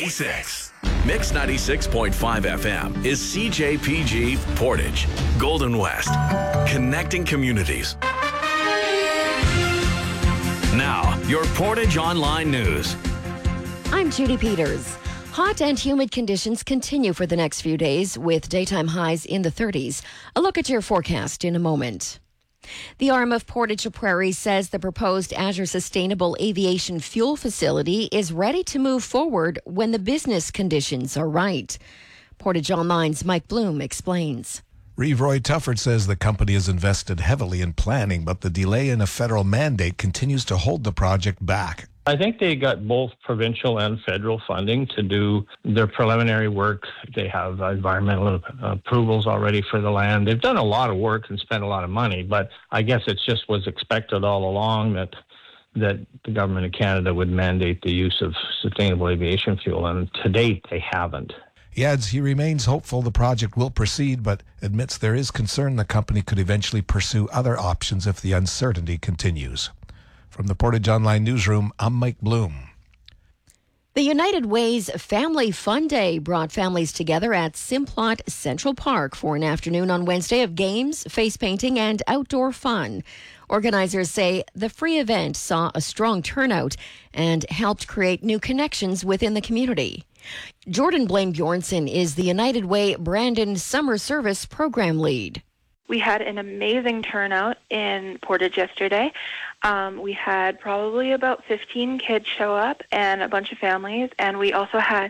96. Mix 96.5 FM is CJPG Portage, Golden West, connecting communities. Now, your Portage Online News. I'm Judy Peters. Hot and humid conditions continue for the next few days with daytime highs in the 30s. A look at your forecast in a moment. The arm of Portage Prairie says the proposed Azure Sustainable Aviation Fuel Facility is ready to move forward when the business conditions are right. Portage Online's Mike Bloom explains. Reeve Roy Tufford says the company has invested heavily in planning, but the delay in a federal mandate continues to hold the project back. I think they got both provincial and federal funding to do their preliminary work. They have environmental approvals already for the land. They've done a lot of work and spent a lot of money, but I guess it just was expected all along that the government of Canada would mandate the use of sustainable aviation fuel, and to date they haven't. He adds he remains hopeful the project will proceed, but admits there is concern the company could eventually pursue other options if the uncertainty continues. From the Portage Online Newsroom, I'm Mike Bloom. The United Way's Family Fun Day brought families together at Simplot Central Park for an afternoon on Wednesday of games, face painting, and outdoor fun. Organizers say the free event saw a strong turnout and helped create new connections within the community. Jordan Blaine Bjornson is the United Way Brandon Summer Service Program Lead. We had an amazing turnout in Portage yesterday. We had probably about 15 kids show up and a bunch of families, and we also had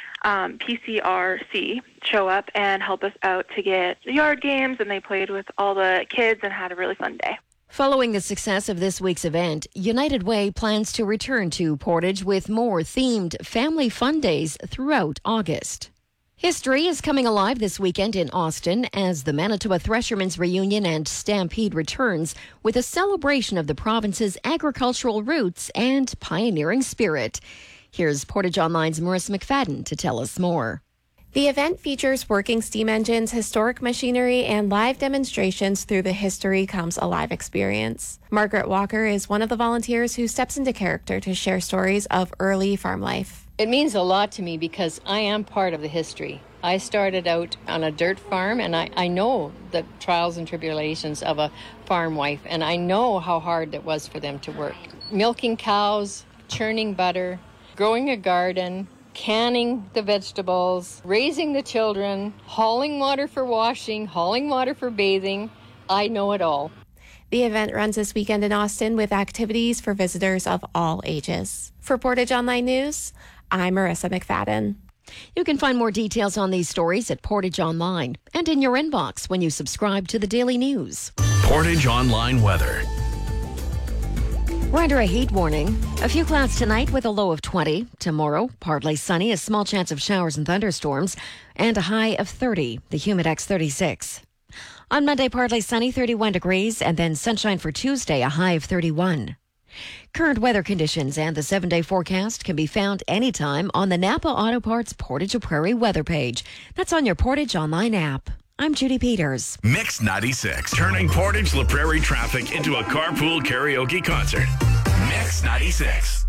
PCRC show up and help us out to get yard games, and they played with all the kids and had a really fun day. Following the success of this week's event, United Way plans to return to Portage with more themed family fun days throughout August. History is coming alive this weekend in Austin as the Manitoba Threshermen's Reunion and Stampede returns with a celebration of the province's agricultural roots and pioneering spirit. Here's Portage Online's Marissa McFadden to tell us more. The event features working steam engines, historic machinery, and live demonstrations through the History Comes Alive experience. Margaret Walker is one of the volunteers who steps into character to share stories of early farm life. It means a lot to me because I am part of the history. I started out on a dirt farm, and I know the trials and tribulations of a farm wife, and I know how hard it was for them to work. Milking cows, churning butter, growing a garden, canning the vegetables, raising the children, hauling water for washing, hauling water for bathing. I know it all. The event runs this weekend in Austin with activities for visitors of all ages. For Portage Online News, I'm Marissa McFadden. You can find more details on these stories at Portage Online and in your inbox when you subscribe to the Daily News. Portage Online Weather. We're under a heat warning. A few clouds tonight with a low of 20. Tomorrow, partly sunny, a small chance of showers and thunderstorms, and a high of 30. The Humidex 36. On Monday, partly sunny, 31 degrees, and then sunshine for Tuesday, a high of 31. Current weather conditions and the 7-day forecast can be found anytime on the Napa Auto Parts Portage Prairie weather page. That's on your Portage Online app. I'm Judy Peters. Mix 96, turning Portage La Prairie traffic into a carpool karaoke concert. Mix 96.